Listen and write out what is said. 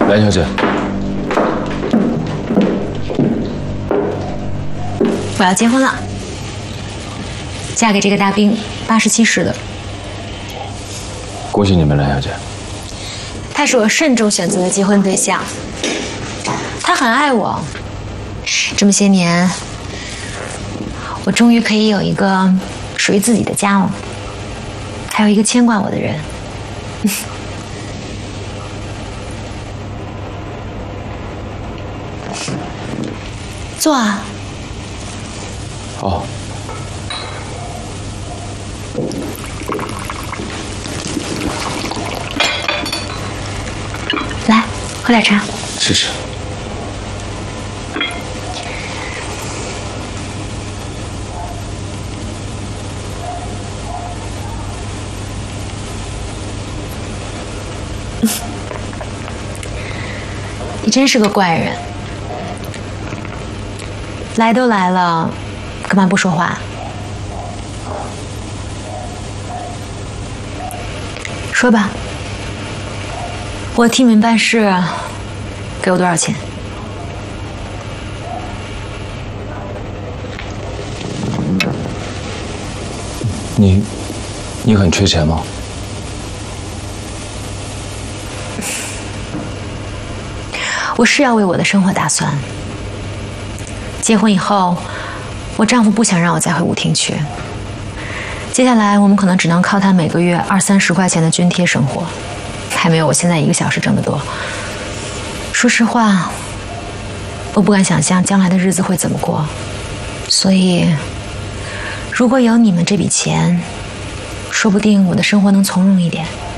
蓝小姐， 我要结婚了，嫁给这个大兵，87世的。 恭喜你们，蓝小姐。 他是我慎重选择的结婚对象，他很爱我。这么些年，我终于可以有一个属于自己的家了，还有一个牵挂我的人。坐啊。 哦。 来，喝点茶。 谢谢。 你真是个怪人，来都来了，干嘛不说话？说吧，我替你们办事，给我多少钱？ 你很缺钱吗？ 我是要为我的生活打算。结婚以后，我丈夫不想让我再回舞厅去。接下来我们可能只能靠他每个月20-30块钱的津贴生活，还没有我现在1个小时挣得多。说实话，我不敢想象将来的日子会怎么过。所以，如果有你们这笔钱，说不定我的生活能从容一点。